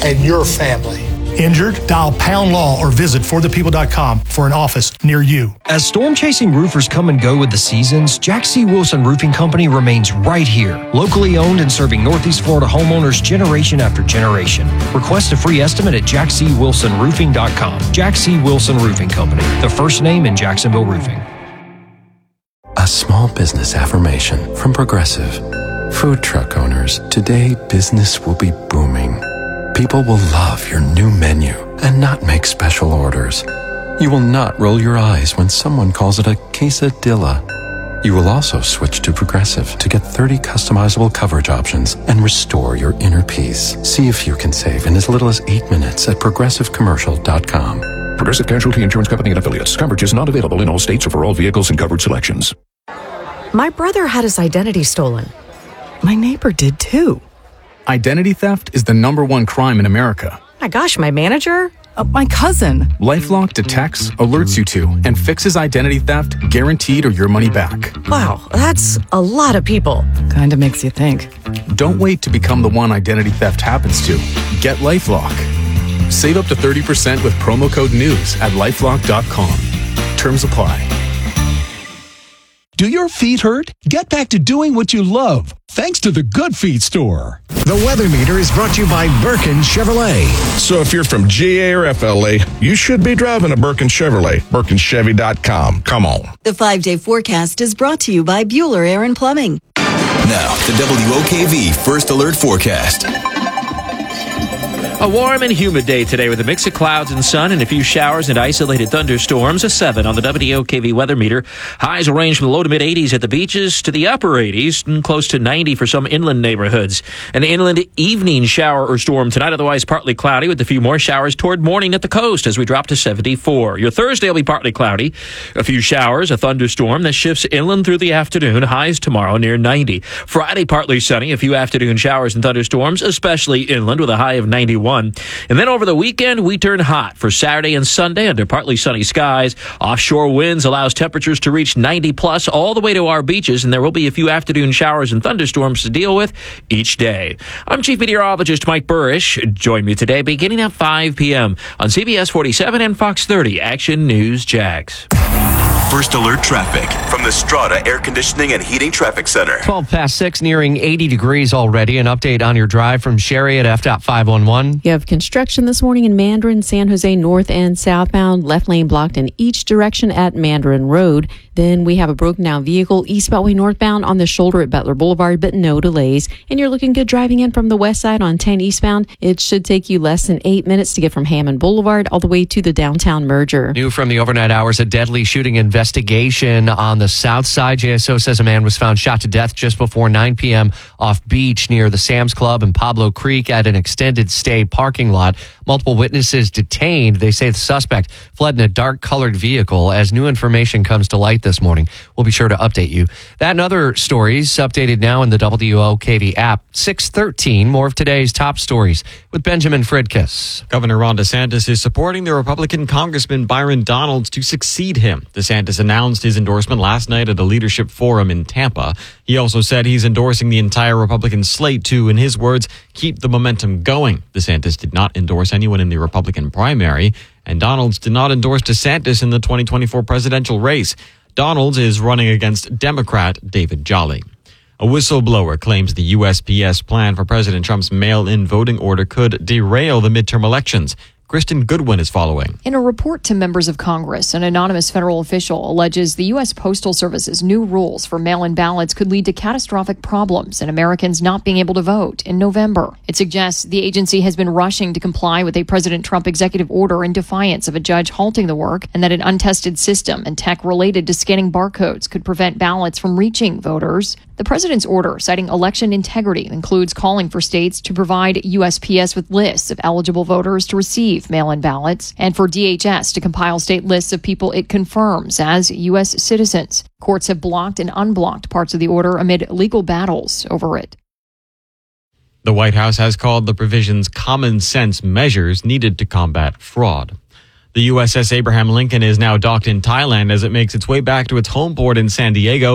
and your family. Injured? Dial Pound Law or visit forthepeople.com for an office near you. As storm-chasing roofers come and go with the seasons, Jack C. Wilson Roofing Company remains right here. Locally owned and serving Northeast Florida homeowners generation after generation. Request a free estimate at jackcwilsonroofing.com. Jack C. Wilson Roofing Company, the first name in Jacksonville roofing. A small business affirmation from Progressive. Food truck owners, today business will be booming. People will love your new menu and not make special orders. You will not roll your eyes when someone calls it a quesadilla. You will also switch to Progressive to get 30 customizable coverage options and restore your inner peace. See if you can save in as little as 8 minutes at progressivecommercial.com. Progressive Casualty Insurance Company and Affiliates. Coverage is not available in all states or for all vehicles and covered selections. My brother had his identity stolen. My neighbor did too. Identity theft is the #1 crime in America. My gosh, my manager? My cousin. LifeLock detects, alerts you to, and fixes identity theft guaranteed or your money back. Wow, that's a lot of people. Kinda makes you think. Don't wait to become the one identity theft happens to. Get LifeLock. Save up to 30% with promo code NEWS at LifeLock.com. Terms apply. Do your feet hurt? Get back to doing what you love, thanks to the Good Feet store. The Weather Meter is brought to you by Birkin Chevrolet. So if you're from GA or FLA, you should be driving a Birkin Chevrolet. BirkinChevy.com. Come on. The 5-day forecast is brought to you by Bueller Air and Plumbing. Now, the WOKV First Alert Forecast. A warm and humid day today with a mix of clouds and sun and a few showers and isolated thunderstorms. A 7 on the WOKV weather meter. Highs will range from the low to mid 80s at the beaches to the upper 80s and close to 90 for some inland neighborhoods. An inland evening shower or storm tonight, otherwise partly cloudy with a few more showers toward morning at the coast as we drop to 74. Your Thursday will be partly cloudy. A few showers, a thunderstorm that shifts inland through the afternoon. Highs tomorrow near 90. Friday partly sunny, a few afternoon showers and thunderstorms, especially inland with a high of 91. And then over the weekend, we turn hot for Saturday and Sunday under partly sunny skies. Offshore winds allows temperatures to reach 90 plus all the way to our beaches, and there will be a few afternoon showers and thunderstorms to deal with each day. I'm Chief Meteorologist Mike Burrish. Join me today beginning at 5 p.m. on CBS 47 and Fox 30 Action News Jax. First Alert traffic from the Strata Air Conditioning and Heating Traffic Center. 12 past 6, nearing 80 degrees already. An update on your drive from Sherry at FDOT 511. You have construction this morning in Mandarin, San Jose north and southbound. Left lane blocked in each direction at Mandarin Road. Then we have a broken down vehicle East Beltway northbound on the shoulder at Butler Boulevard, but no delays. And you're looking good driving in from the west side on 10 eastbound. It should take you less than 8 minutes to get from Hammond Boulevard all the way to the downtown merger. New from the overnight hours, a deadly shooting investigation on the south side. JSO says a man was found shot to death just before 9 p.m. off beach near the Sam's Club and Pablo Creek at an extended stay parking lot. Multiple witnesses detained. They say the suspect fled in a dark-colored vehicle. As new information comes to light this morning, we'll be sure to update you. That and other stories updated now in the WOKV app. 6:13, more of today's top stories with Benjamin Fridkiss. Governor Ron DeSantis is supporting the Republican Congressman Byron Donalds to succeed him. DeSantis announced his endorsement last night at a leadership forum in Tampa. He also said he's endorsing the entire Republican slate to, in his words, keep the momentum going. DeSantis did not endorse anyone in the Republican primary, and Donalds did not endorse DeSantis in the 2024 presidential race. Donalds is running against Democrat David Jolly. A whistleblower claims the USPS plan for President Trump's mail-in voting order could derail the midterm elections. Kristen Goodwin is following. In a report to members of Congress, an anonymous federal official alleges the U.S. Postal Service's new rules for mail-in ballots could lead to catastrophic problems and Americans not being able to vote in November. It suggests the agency has been rushing to comply with a President Trump executive order in defiance of a judge halting the work, and that an untested system and tech related to scanning barcodes could prevent ballots from reaching voters. The president's order, citing election integrity, includes calling for states to provide USPS with lists of eligible voters to receive mail-in ballots, and for DHS to compile state lists of people it confirms as U.S. citizens. Courts have blocked and unblocked parts of the order amid legal battles over it. The White House has called the provisions common sense measures needed to combat fraud. The USS Abraham Lincoln is now docked in Thailand as it makes its way back to its home port in San Diego.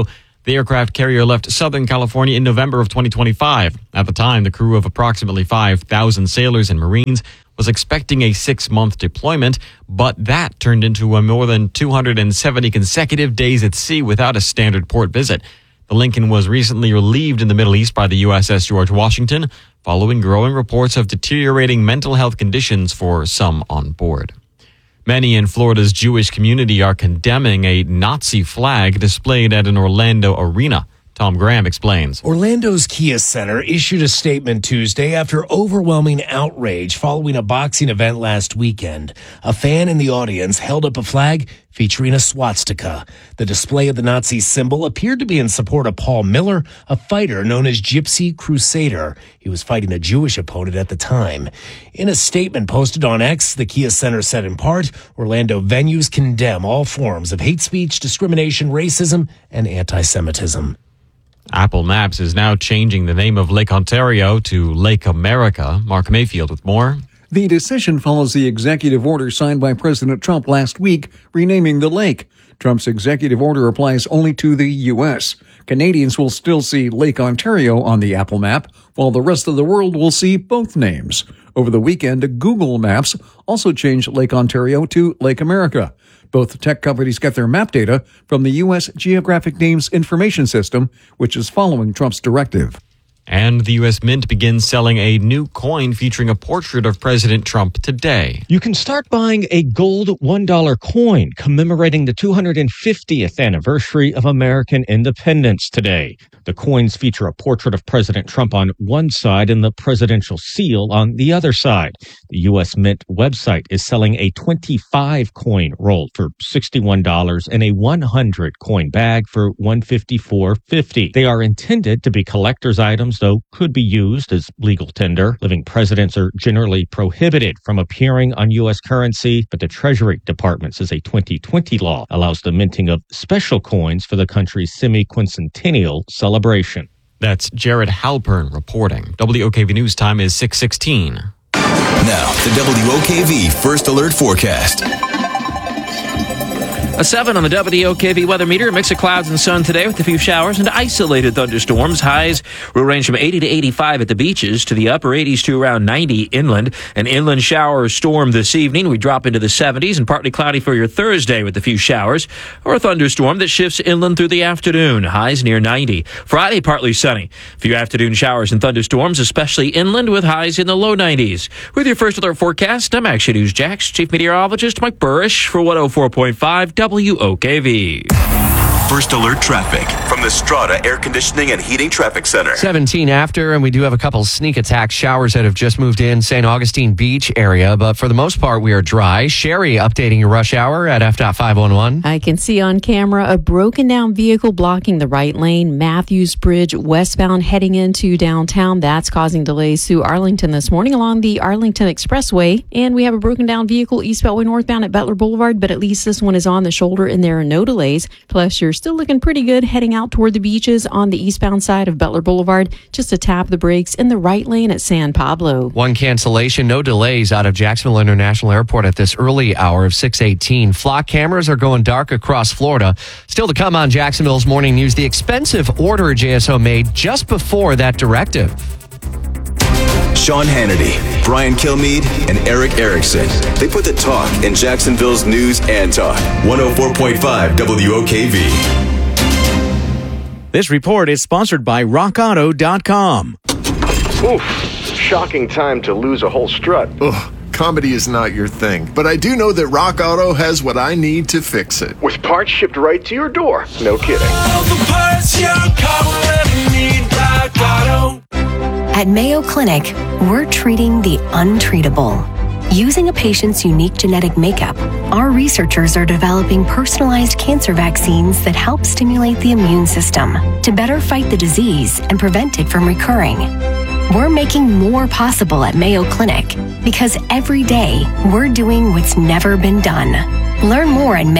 The aircraft carrier left Southern California in November of 2025. At the time, the crew of approximately 5,000 sailors and Marines was expecting a 6-month deployment, but that turned into a more than 270 consecutive days at sea without a standard port visit. The Lincoln was recently relieved in the Middle East by the USS George Washington, following growing reports of deteriorating mental health conditions for some on board. Many in Florida's Jewish community are condemning a Nazi flag displayed at an Orlando arena. Tom Graham explains. Orlando's Kia Center issued a statement Tuesday after overwhelming outrage following a boxing event last weekend. A fan in the audience held up a flag featuring a swastika. The display of the Nazi symbol appeared to be in support of Paul Miller, a fighter known as Gypsy Crusader. He was fighting a Jewish opponent at the time. In a statement posted on X, the Kia Center said in part, Orlando venues condemn all forms of hate speech, discrimination, racism, and anti-Semitism. Apple Maps is now changing the name of Lake Ontario to Lake America. Mark Mayfield with more. The decision follows the executive order signed by President Trump last week, renaming the lake. Trump's executive order applies only to the U.S. Canadians will still see Lake Ontario on the Apple map, while the rest of the world will see both names. Over the weekend, Google Maps also changed Lake Ontario to Lake America. Both tech companies get their map data from the U.S. Geographic Names Information System, which is following Trump's directive. And the U.S. Mint begins selling a new coin featuring a portrait of President Trump today. You can start buying a gold $1 coin commemorating the 250th anniversary of American independence today. The coins feature a portrait of President Trump on one side and the presidential seal on the other side. The U.S. Mint website is selling a 25 coin roll for $61 and a 100 coin bag for $154.50. They are intended to be collector's items, though could be used as legal tender. Living presidents are generally prohibited from appearing on U.S. currency, but the Treasury Department says a 2020 law allows the minting of special coins for the country's semi-quincentennial celebration. That's Jared Halpern reporting. WOKV News Time is 6:16. Now, the WOKV First Alert Forecast. A 7 on the WOKV weather meter. A mix of clouds and sun today with a few showers and isolated thunderstorms. Highs will range from 80 to 85 at the beaches to the upper 80s to around 90 inland. An inland shower storm this evening. We drop into the 70s and partly cloudy for your Thursday with a few showers or a thunderstorm that shifts inland through the afternoon. Highs near 90. Friday, partly sunny. A few afternoon showers and thunderstorms, especially inland with highs in the low 90s. With your First Alert forecast, I'm Action News Jax Chief Meteorologist Mike Burrish for 104.5 WOKV. First Alert Traffic from the Strata Air Conditioning and Heating Traffic Center. 17 after, and we do have a couple sneak attack showers that have just moved in St. Augustine Beach area, but for the most part, we are dry. Sherry updating your rush hour at FDOT 511. I can see on camera a broken down vehicle blocking the right lane, Matthews Bridge westbound heading into downtown. That's causing delays through Arlington this morning along the Arlington Expressway. And we have a broken down vehicle eastbound northbound at Butler Boulevard, but at least this one is on the shoulder and there are no delays. Plus, you're still looking pretty good heading out toward the beaches on the eastbound side of Butler Boulevard. Just a tap of the brakes in the right lane at San Pablo. One cancellation, no delays out of Jacksonville International Airport at this early hour of 6:18. Flock cameras are going dark across Florida. Still to come on Jacksonville's Morning News, the expensive order JSO made just before that directive. Sean Hannity, Brian Kilmeade, and Eric Erickson. They put the talk in Jacksonville's news and talk. 104.5 WOKV. This report is sponsored by RockAuto.com. Oof, shocking time to lose a whole strut. Ugh, comedy is not your thing, but I do know that Rock Auto has what I need to fix it. With parts shipped right to your door. No kidding. All the parts your car will ever need, Rock Auto. At Mayo Clinic, we're treating the untreatable. Using a patient's unique genetic makeup, our researchers are developing personalized cancer vaccines that help stimulate the immune system to better fight the disease and prevent it from recurring. We're making more possible at Mayo Clinic because every day we're doing what's never been done. Learn more at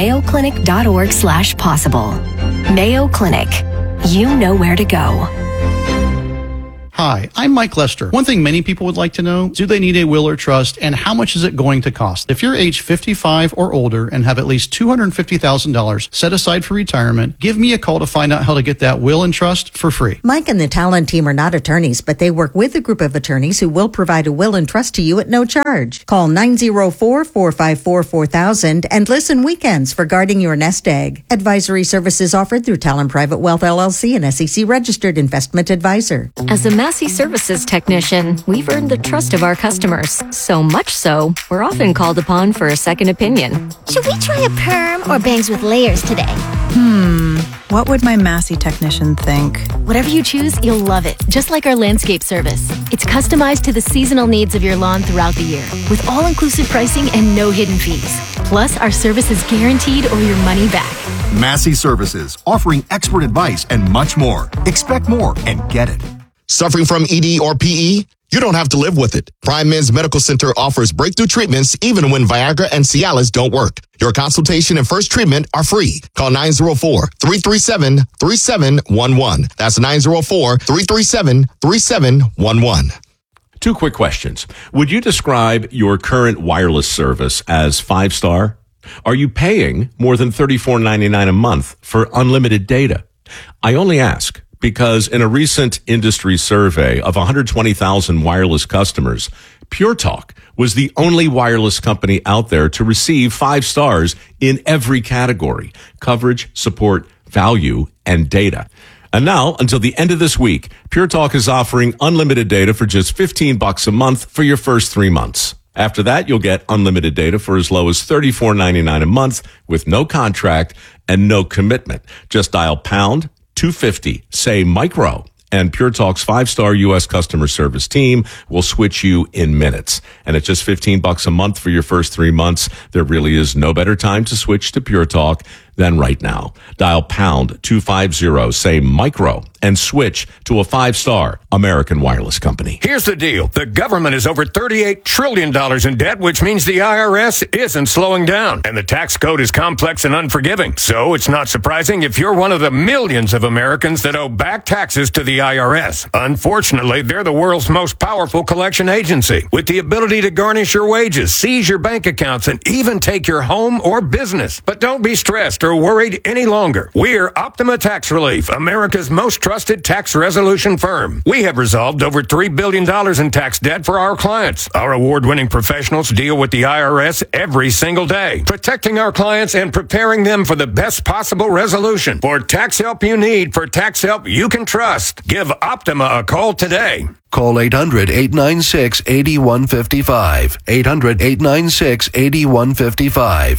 mayoclinic.org/possible. Mayo Clinic. You know where to go. Hi, I'm Mike Lester. One thing many people would like to know, do they need a will or trust, and how much is it going to cost? If you're age 55 or older and have at least $250,000 set aside for retirement, give me a call to find out how to get that will and trust for free. Mike and the Talon team are not attorneys, but they work with a group of attorneys who will provide a will and trust to you at no charge. Call 904-454-4000 and listen weekends for guarding your nest egg. Advisory services offered through Talon Private Wealth LLC, an SEC registered investment advisor. As a Massey Services technician, we've earned the trust of our customers. So much so, we're often called upon for a second opinion. Should we try a perm or bangs with layers today? What would my Massey technician think? Whatever you choose, you'll love it. Just like our landscape service. It's customized to the seasonal needs of your lawn throughout the year, with all-inclusive pricing and no hidden fees. Plus, our service is guaranteed or your money back. Massey Services, offering expert advice and much more. Expect more and get it. Suffering from ED or PE? You don't have to live with it. Prime Men's Medical Center offers breakthrough treatments even when Viagra and Cialis don't work. Your consultation and first treatment are free. Call 904-337-3711. That's 904-337-3711. Two quick questions. Would you describe your current wireless service as 5-star? Are you paying more than $34.99 a month for unlimited data? I only ask because in a recent industry survey of 120,000 wireless customers, Pure Talk was the only wireless company out there to receive 5 stars in every category: coverage, support, value, and data. And now, until the end of this week, Pure Talk is offering unlimited data for just $15 a month for your first 3 months. After that, you'll get unlimited data for as low as $34.99 a month with no contract and no commitment. Just dial pound 250, say micro, and Pure Talk's 5-star U.S. customer service team will switch you in minutes. And at just $15 a month for your first 3 months, there really is no better time to switch to Pure Talk than right now. Dial pound 250, say micro, and switch to a 5-star American wireless company. Here's the deal. The government is over $38 trillion in debt, which means the IRS isn't slowing down. And the tax code is complex and unforgiving. So it's not surprising if you're one of the millions of Americans that owe back taxes to the IRS. Unfortunately, they're the world's most powerful collection agency, with the ability to garnish your wages, seize your bank accounts, and even take your home or business. But don't be stressed or worried any longer. We're Optima Tax Relief, America's most trusted tax resolution firm. We have resolved over $3 billion in tax debt for our clients. Our award-winning professionals deal with the IRS every single day, protecting our clients and preparing them for the best possible resolution. For tax help you need, for tax help you can trust, give Optima a call today. Call 800-896-8155. 800-896-8155.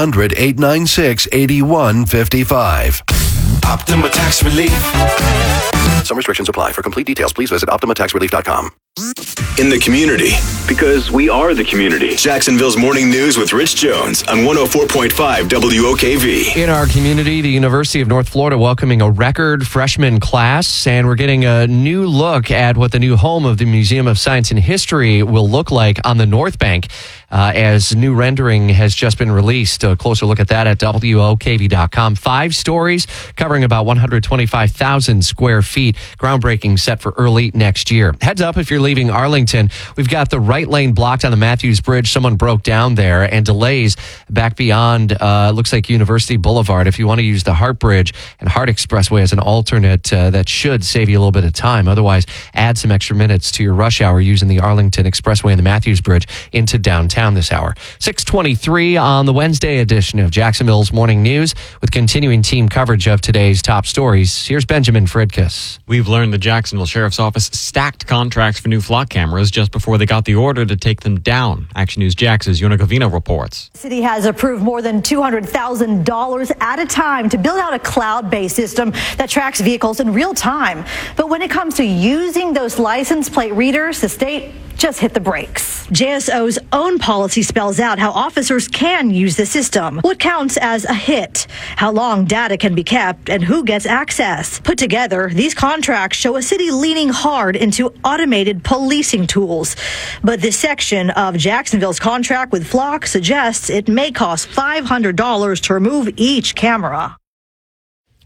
800-896-8155. Optima Tax Relief. Some restrictions apply. For complete details, please visit OptimaTaxRelief.com. In the community, because we are the community. Jacksonville's Morning News with Rich Jones on 104.5 WOKV. In our community, the University of North Florida welcoming a record freshman class, and we're getting a new look at what the new home of the Museum of Science and History will look like on the North Bank as new rendering has just been released. A closer look at that at WOKV.com. 5 stories covering about 125,000 square feet. Groundbreaking set for early next year. Heads up if you're leaving Arlington. We've got the right lane blocked on the Matthews Bridge. Someone broke down there, and delays back beyond, looks like University Boulevard. If you want to use the Hart Bridge and Hart Expressway as an alternate, that should save you a little bit of time. Otherwise, add some extra minutes to your rush hour using the Arlington Expressway and the Matthews Bridge into downtown this hour. 6:23 on the Wednesday edition of Jacksonville's Morning News with continuing team coverage of today's top stories. Here's Benjamin Fridkiss. We've learned the Jacksonville Sheriff's Office stacked contracts for new flock cameras just before they got the order to take them down. Action News Jax's Yona Gavino reports. The city has approved more than $200,000 at a time to build out a cloud-based system that tracks vehicles in real time. But when it comes to using those license plate readers, the state just hit the brakes. JSO's own policy spells out how officers can use the system, what counts as a hit, how long data can be kept, and who gets access. Put together, these contracts show a city leaning hard into automated policing tools. But this section of Jacksonville's contract with Flock suggests it may cost $500 to remove each camera.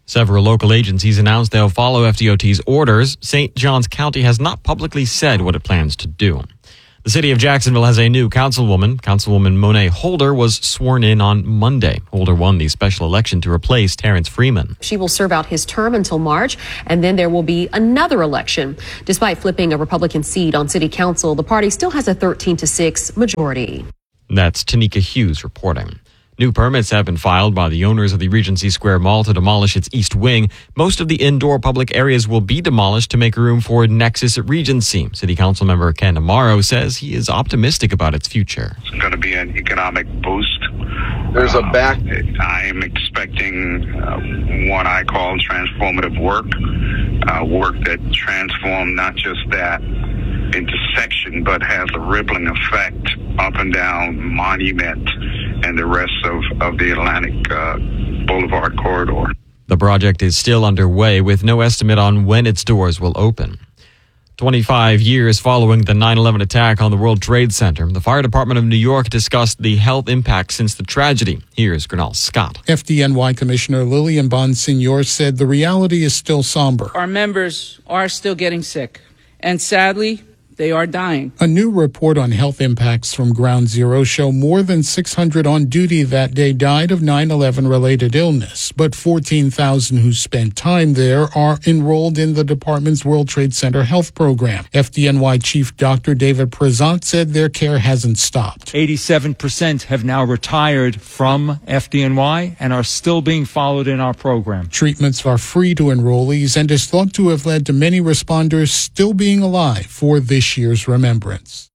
Several local agencies announced they'll follow FDOT's orders. St. Johns County has not publicly said what it plans to do. The city of Jacksonville has a new councilwoman. Councilwoman Monet Holder was sworn in on Monday. Holder won the special election to replace Terrence Freeman. She will serve out his term until March, and then there will be another election. Despite flipping a Republican seat on city council, the party still has a 13-6 majority. That's Tanika Hughes reporting. New permits have been filed by the owners of the Regency Square Mall to demolish its east wing. Most of the indoor public areas will be demolished to make room for Nexus at Regency. City Council member Ken Amaro says he is optimistic about its future. It's going to be an economic boost. There's a back. I am expecting what I call transformative work, work that transforms not just that intersection, but has a rippling effect up and down Monument and the rest of the Atlantic Boulevard corridor. The project is still underway with no estimate on when its doors will open. 25 years following the 9/11 attack on the World Trade Center, the Fire Department of New York discussed the health impact since the tragedy. Here's Gernal Scott. FDNY Commissioner Lillian Bonsignor said the reality is still somber. Our members are still getting sick, and sadly, they are dying. A new report on health impacts from Ground Zero show more than 600 on duty that day died of 9/11 related illness, but 14,000 who spent time there are enrolled in the department's World Trade Center health program. FDNY Chief Dr. David Prezant said their care hasn't stopped. 87% have now retired from FDNY and are still being followed in our program. Treatments are free to enrollees and is thought to have led to many responders still being alive for this year's remembrance.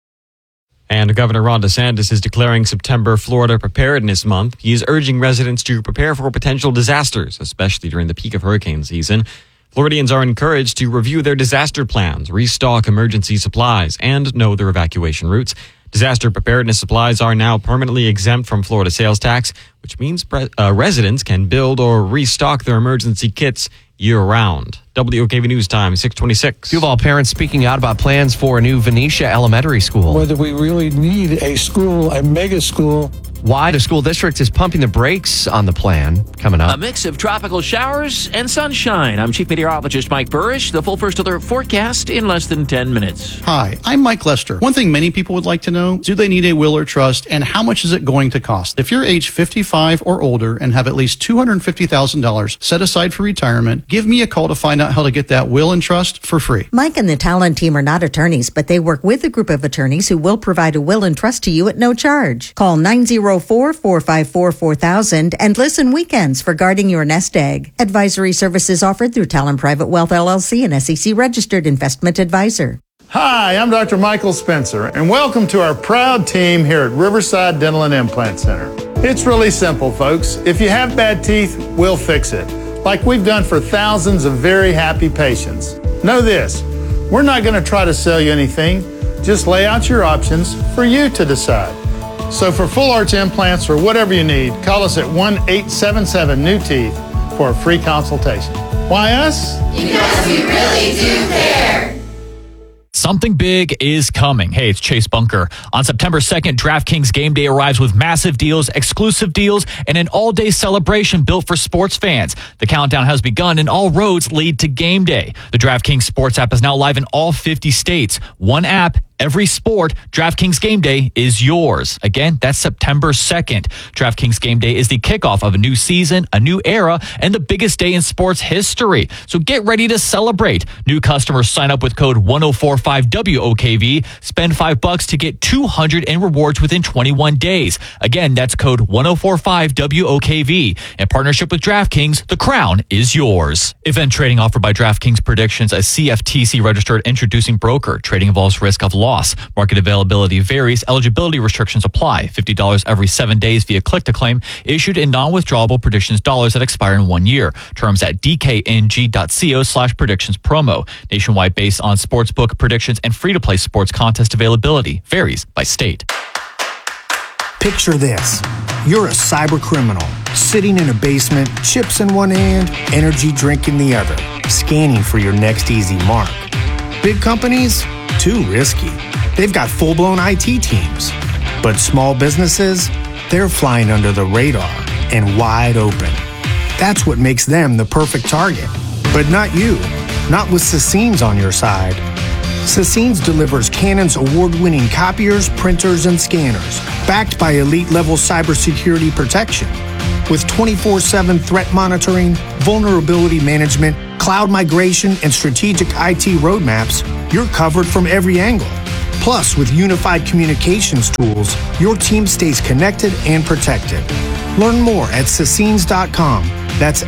And Governor Ron DeSantis is declaring September Florida Preparedness Month. He is urging residents to prepare for potential disasters, especially during the peak of hurricane season. Floridians are encouraged to review their disaster plans, restock emergency supplies, and know their evacuation routes. Disaster preparedness supplies are now permanently exempt from Florida sales tax, which means residents can build or restock their emergency kits year-round. WOKV News Time, 6:26. Duval parents speaking out about plans for a new Venetia Elementary School. Whether we really need a school, a mega school. Why the school district is pumping the brakes on the plan. Coming up. A mix of tropical showers and sunshine. I'm Chief Meteorologist Mike Burrish. The full first alert forecast in less than 10 minutes. Hi, I'm Mike Lester. One thing many people would like to know, do they need a will or trust, and how much is it going to cost? If you're age 55 or older and have at least $250,000 set aside for retirement, give me a call to find out how to get that will and trust for free. Mike and the Talent team are not attorneys, but they work with a group of attorneys who will provide a will and trust to you at no charge. Call 904-454-4000 and listen weekends for guarding your nest egg. Advisory services offered through Talent Private Wealth LLC, an SEC registered investment advisor. Hi, I'm Dr. Michael Spencer, and welcome to our proud team here at Riverside Dental and Implant Center. It's really simple, folks. If you have bad teeth, we'll fix it, like we've done for thousands of very happy patients. Know this, we're not going to try to sell you anything, just lay out your options for you to decide. So for full arch implants or whatever you need, call us at 1-877-NEW-TEETH for a free consultation. Why us? Because we really do care. Something big is coming. Hey, it's Chase Bunker. On September 2nd, DraftKings Game Day arrives with massive deals, exclusive deals, and an all-day celebration built for sports fans. The countdown has begun, and all roads lead to Game Day. The DraftKings Sports app is now live in all 50 states. One app, every sport. DraftKings Game Day is yours. Again, that's September 2nd. DraftKings Game Day is the kickoff of a new season, a new era, and the biggest day in sports history. So get ready to celebrate. New customers sign up with code 1045WOKV. Spend $5 to get $200 in rewards within 21 days. Again, that's code 1045WOKV. In partnership with DraftKings, the crown is yours. Event trading offered by DraftKings Predictions, a CFTC registered introducing broker. Trading involves risk of loss. Market availability varies. Eligibility restrictions apply. $50 every 7 days via click-to-claim. Issued in non-withdrawable predictions dollars that expire in 1 year. Terms at dkng.co/predictions promo. Nationwide based on sportsbook predictions and free-to-play sports contest availability. Varies by state. Picture this. You're a cyber criminal, sitting in a basement, chips in one hand, energy drink in the other, scanning for your next easy mark. Big companies? Too risky. They've got full-blown IT teams. But small businesses, they're flying under the radar and wide open. That's what makes them the perfect target. But not you. Not with Sassines on your side. Sassines delivers Canon's award-winning copiers, printers, and scanners, backed by elite-level cybersecurity protection. With 24/7 threat monitoring, vulnerability management, cloud migration, and strategic IT roadmaps, you're covered from every angle. Plus, with unified communications tools, your team stays connected and protected. Learn more at Sassines.com. That's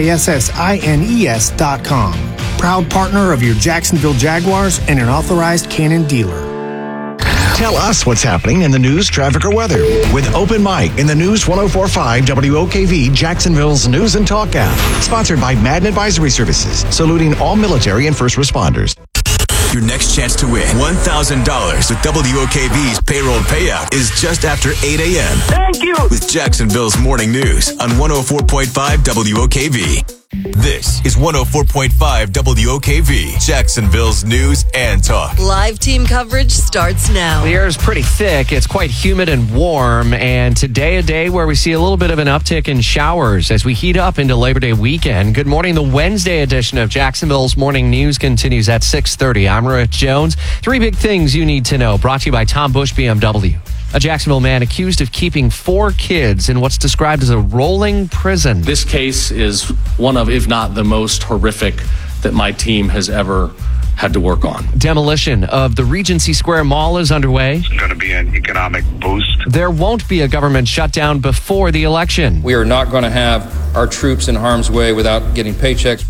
SISSINES.com. Proud partner of your Jacksonville Jaguars and an authorized Canon dealer. Tell us what's happening in the news, traffic, or weather with Open Mic in the News 104.5 WOKV, Jacksonville's News and Talk app. Sponsored by Madden Advisory Services, saluting all military and first responders. Your next chance to win $1,000 with WOKV's payroll payout is just after 8 a.m. Thank you. With Jacksonville's Morning News on 104.5 WOKV. This is 104.5 WOKV, Jacksonville's News and Talk. Live team coverage starts now. The air is pretty thick. It's quite humid and warm. And today, a day where we see a little bit of an uptick in showers as we heat up into Labor Day weekend. Good morning. The Wednesday edition of Jacksonville's Morning News continues at 6:30. I'm Rich Jones. 3 big things you need to know. Brought to you by Tom Bush BMW. A Jacksonville man accused of keeping 4 kids in what's described as a rolling prison. This case is one of, if not the most horrific that my team has ever had to work on. Demolition of the Regency Square Mall is underway. It's going to be an economic boost. There won't be a government shutdown before the election. We are not going to have our troops in harm's way without getting paychecks.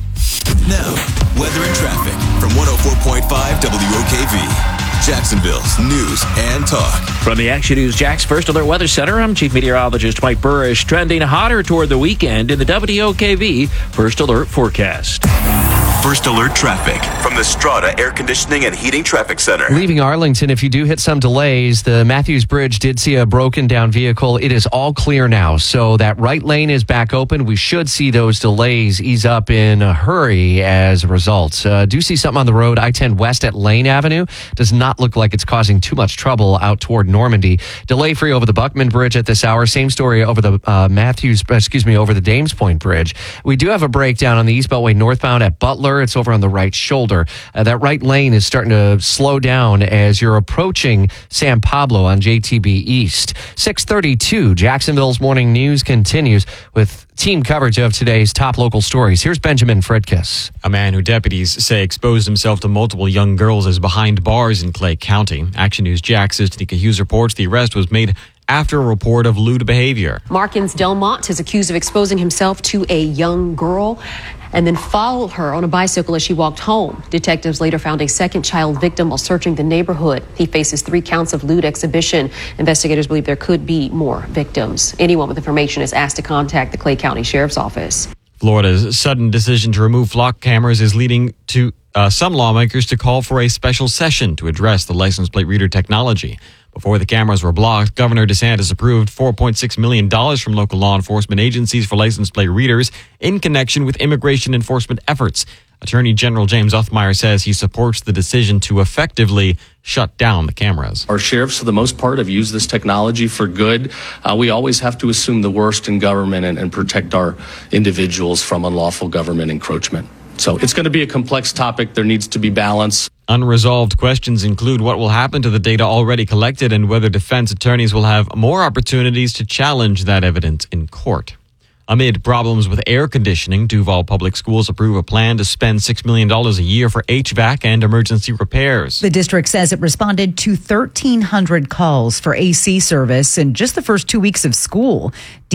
Now, weather and traffic from 104.5 WOKV. Jacksonville's News and Talk. From the Action News Jax First Alert Weather Center, I'm Chief Meteorologist Mike Burrish. Trending hotter toward the weekend in the WOKV First Alert forecast. First Alert traffic from the Strata Air Conditioning and Heating Traffic Center. Leaving Arlington, if you do hit some delays, the Matthews Bridge did see a broken down vehicle. It is all clear now, so that right lane is back open. We should see those delays ease up in a hurry as a result. Do see something on the road, I-10 west at Lane Avenue. Does not look like it's causing too much trouble out toward Normandy. Delay free over the Buckman Bridge at this hour. Same story over the over the Dames Point Bridge. We do have a breakdown on the East Beltway northbound at Butler. It's over on the right shoulder. That right lane is starting to slow down as you're approaching San Pablo on JTB East. 6:32, Jacksonville's Morning News continues with team coverage of today's top local stories. Here's Benjamin Fredkiss. A man who deputies say exposed himself to multiple young girls is behind bars in Clay County. Action News Jax's Tanika Hughes reports the arrest was made after a report of lewd behavior. Markins Delmont is accused of exposing himself to a young girl and then followed her on a bicycle as she walked home. Detectives later found a second child victim while searching the neighborhood. He faces 3 counts of lewd exhibition. Investigators believe there could be more victims. Anyone with information is asked to contact the Clay County Sheriff's Office. Florida's sudden decision to remove flock cameras is leading to some lawmakers to call for a special session to address the license plate reader technology. Before the cameras were blocked, Governor DeSantis approved $4.6 million from local law enforcement agencies for license plate readers in connection with immigration enforcement efforts. Attorney General James Othmeyer says he supports the decision to effectively shut down the cameras. Our sheriffs, for the most part, have used this technology for good. We always have to assume the worst in government and protect our individuals from unlawful government encroachment. So it's going to be a complex topic. There needs to be balance. Unresolved questions include what will happen to the data already collected and whether defense attorneys will have more opportunities to challenge that evidence in court. Amid problems with air conditioning, Duval Public Schools approve a plan to spend $6 million a year for HVAC and emergency repairs. The district says it responded to 1,300 calls for AC service in just the first 2 weeks of school.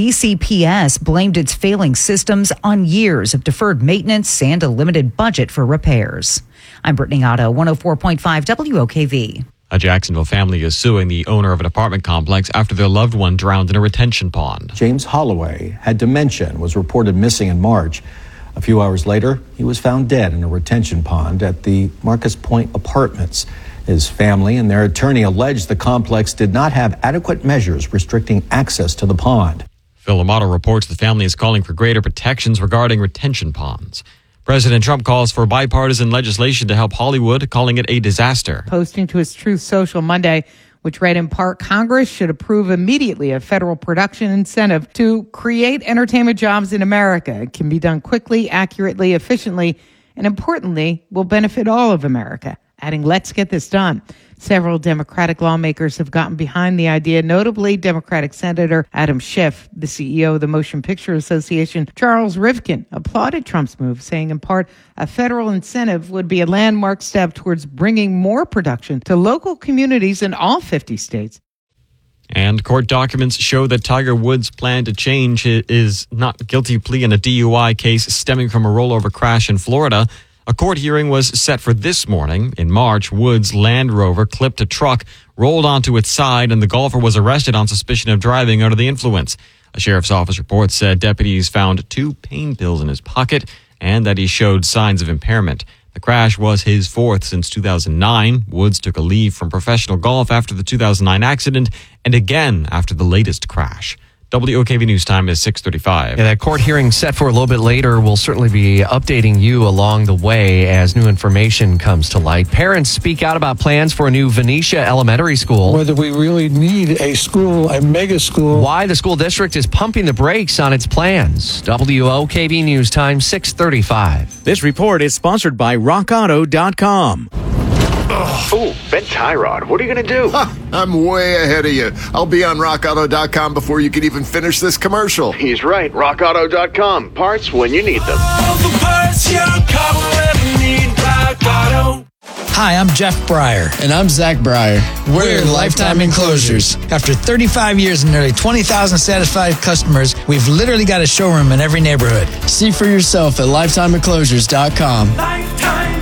DCPS blamed its failing systems on years of deferred maintenance and a limited budget for repairs. I'm Brittany Otto, 104.5 WOKV. A Jacksonville family is suing the owner of an apartment complex after their loved one drowned in a retention pond. James Holloway had dementia and was reported missing in March. A few hours later, he was found dead in a retention pond at the Marcus Point Apartments. His family and their attorney alleged the complex did not have adequate measures restricting access to the pond. Phil Amato reports the family is calling for greater protections regarding retention ponds. President Trump calls for bipartisan legislation to help Hollywood, calling it a disaster. Posting to his Truth Social Monday, which read in part, Congress should approve immediately a federal production incentive to create entertainment jobs in America. It can be done quickly, accurately, efficiently, and importantly, will benefit all of America. Adding, let's get this done. Several Democratic lawmakers have gotten behind the idea, notably Democratic Senator Adam Schiff. The CEO of the Motion Picture Association, Charles Rivkin, applauded Trump's move, saying in part, a federal incentive would be a landmark step towards bringing more production to local communities in all 50 states. And court documents show that Tiger Woods' plan to change his not guilty plea in a DUI case stemming from a rollover crash in Florida. A court hearing was set for this morning. In March, Woods' Land Rover clipped a truck, rolled onto its side, and the golfer was arrested on suspicion of driving under the influence. A sheriff's office report said deputies found 2 pain pills in his pocket and that he showed signs of impairment. The crash was his fourth since 2009. Woods took a leave from professional golf after the 2009 accident and again after the latest crash. WOKV News Time is 6:35. Yeah, that court hearing set for a little bit later. We'll certainly be updating you along the way as new information comes to light. Parents speak out about plans for a new Venetia Elementary School. Whether we really need a school, a mega school. Why the school district is pumping the brakes on its plans. WOKV News Time, 6:35. This report is sponsored by RockAuto.com. Ooh, Ben Tyrod, what are you going to do? I'm way ahead of you. I'll be on RockAuto.com before you can even finish this commercial. He's right. RockAuto.com. Parts when you need them. All the parts your car will ever need. Rock Auto. Hi, I'm Jeff Breyer. And I'm Zach Breyer. We're Lifetime Enclosures. After 35 years and nearly 20,000 satisfied customers, we've literally got a showroom in every neighborhood. See for yourself at LifetimeEnclosures.com. Lifetime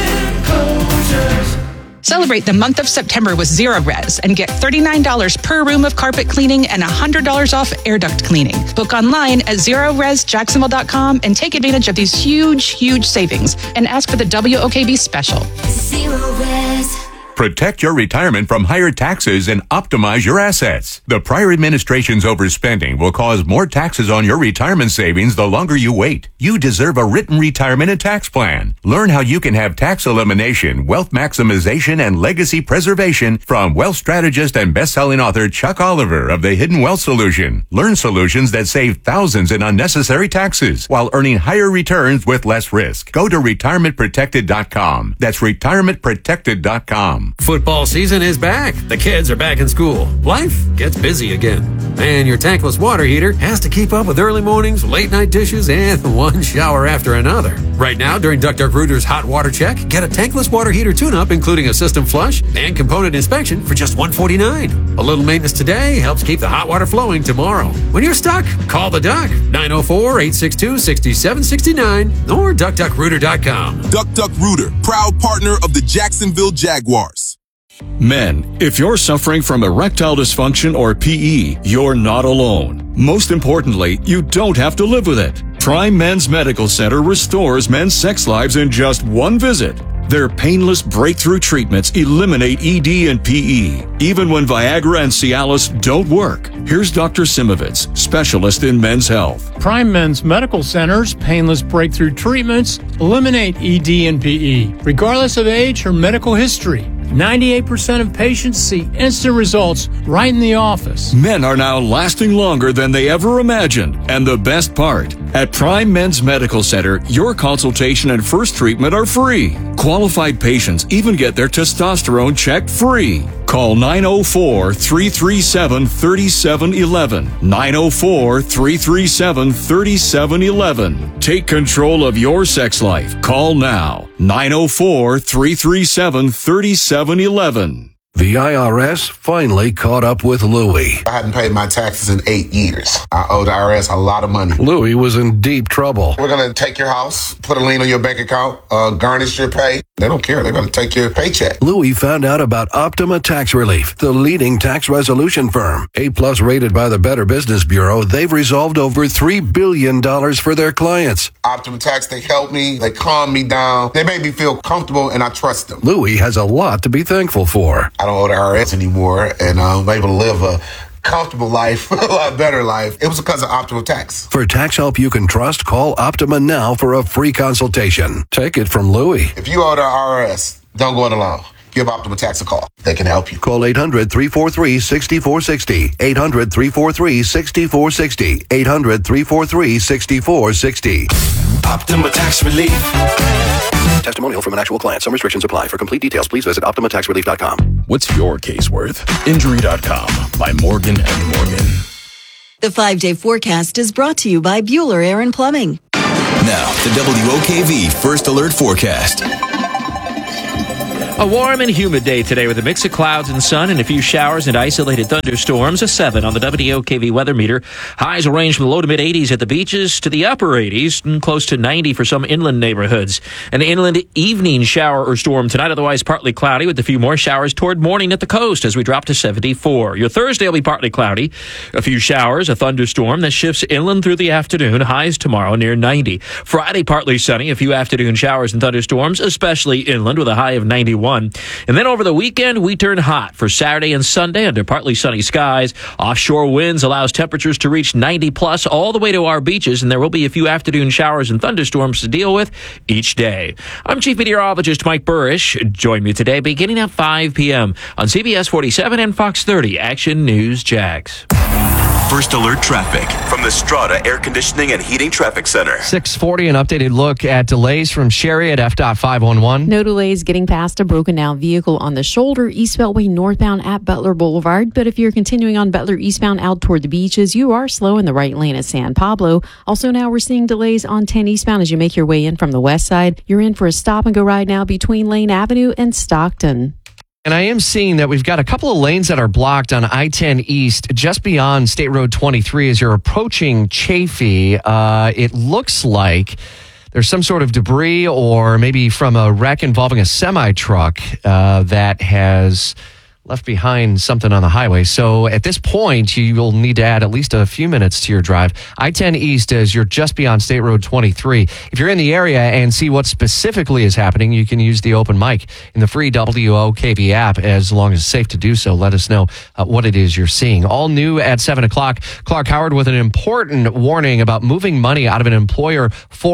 Enclosures. Celebrate the month of September with Zero Res and get $39 per room of carpet cleaning and $100 off air duct cleaning. Book online at ZeroResJacksonville.com and take advantage of these huge savings and ask for the WOKV special. Zero Res. Protect your retirement from higher taxes and optimize your assets. The prior administration's overspending will cause more taxes on your retirement savings the longer you wait. You deserve a written retirement and tax plan. Learn how you can have tax elimination, wealth maximization, and legacy preservation from wealth strategist and best-selling author Chuck Oliver of The Hidden Wealth Solution. Learn solutions that save thousands in unnecessary taxes while earning higher returns with less risk. Go to retirementprotected.com. That's retirementprotected.com. Football season is back. The kids are back in school. Life gets busy again. And your tankless water heater has to keep up with early mornings, late night dishes, and one shower after another. Right now, during Duck Rooter's Hot Water Check, get a tankless water heater tune-up, including a system flush and component inspection for just $149. A little maintenance today helps keep the hot water flowing tomorrow. When you're stuck, call the Duck, 904-862-6769 or DuckDuckRooter.com. Duck Rooter, proud partner of the Jacksonville Jaguars. Men, if you're suffering from erectile dysfunction or PE, you're not alone. Most importantly, you don't have to live with it. Prime Men's Medical Center restores men's sex lives in just one visit. Their painless breakthrough treatments eliminate ED and PE, even when Viagra and Cialis don't work. Here's Dr. Simovitz, specialist in men's health. Prime Men's Medical Center's painless breakthrough treatments eliminate ED and PE, regardless of age or medical history. 98% of patients see instant results right in the office. Men are now lasting longer than they ever imagined. And the best part, at Prime Men's Medical Center, your consultation and first treatment are free. Qualified patients even get their testosterone checked free. Call 904-337-3711. 904-337-3711. Take control of your sex life. Call now. 904-337-3711. The IRS finally caught up with Louie. I hadn't paid my taxes in 8 years. I owed the IRS a lot of money. Louie was in deep trouble. We're going to take your house, put a lien on your bank account, garnish your pay. They don't care. They're going to take your paycheck. Louie found out about Optima Tax Relief, the leading tax resolution firm. A-plus rated by the Better Business Bureau, they've resolved over $3 billion for their clients. Optima Tax, they helped me. They calmed me down. They made me feel comfortable, and I trust them. Louie has a lot to be thankful for. I don't owe the IRS anymore, and I'm able to live a comfortable life, a lot better life. It was because of Optima Tax. For tax help you can trust, call Optima now for a free consultation. Take it from Louie. If you owe the IRS, don't go it alone. give Optima Tax a call. They can help you. Call 800-343-6460. 800-343-6460. 800-343-6460. Optima Tax Relief. Testimonial from an actual client. Some restrictions apply. For complete details, please visit OptimaTaxRelief.com. What's your case worth? Injury.com by Morgan & Morgan. The 5-day forecast is brought to you by Bueller Air & Plumbing. Now, the WOKV First Alert Forecast. A warm and humid day today with a mix of clouds and sun and a few showers and isolated thunderstorms. A 7 on the WOKV weather meter. Highs will range from the low to mid 80s at the beaches to the upper 80s and close to 90 for some inland neighborhoods. An inland evening shower or storm tonight, otherwise partly cloudy with a few more showers toward morning at the coast as we drop to 74. Your Thursday will be partly cloudy. A few showers, a thunderstorm that shifts inland through the afternoon. Highs tomorrow near 90. Friday partly sunny, a few afternoon showers and thunderstorms, especially inland with a high of 91. And then over the weekend, we turn hot for Saturday and Sunday under partly sunny skies. Offshore winds allows temperatures to reach 90 plus all the way to our beaches, and there will be a few afternoon showers and thunderstorms to deal with each day. I'm Chief Meteorologist Mike Burrish. Join me today beginning at 5 p.m. on CBS 47 and Fox 30 Action News Jax. First Alert Traffic from the Strata Air Conditioning and Heating Traffic Center. 6:40, an updated look at delays from Sherry at FDOT 511. No delays getting past a broken down vehicle on the shoulder, East Beltway northbound at Butler Boulevard. But if you're continuing on Butler eastbound out toward the beaches, you are slow in the right lane at San Pablo. Also now we're seeing delays on 10 eastbound as you make your way in from the west side. You're in for a stop and go ride now between Lane Avenue and Stockton. And I am seeing that we've got a couple of lanes that are blocked on I-10 East just beyond State Road 23 as you're approaching Chaffee. It looks like there's some sort of debris or maybe from a wreck involving a semi-truck that has left behind something on the highway. So at this point, you will need to add at least a few minutes to your drive. I-10 East as you're just beyond State Road 23. If you're in the area and see what specifically is happening, you can use the open mic in the free WOKV app as long as it's safe to do so. Let us know what it is you're seeing. All new at 7 o'clock. Clark Howard with an important warning about moving money out of an employer